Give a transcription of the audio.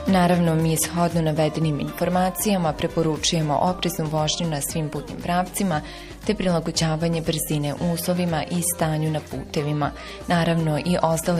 Naravno, mi shodno navedenim informacijama preporučujemo opreznu vožnju na svim putnim pravcima te prilagođavanje brzine uslovima i stanju na putevima. Naravno, i ostale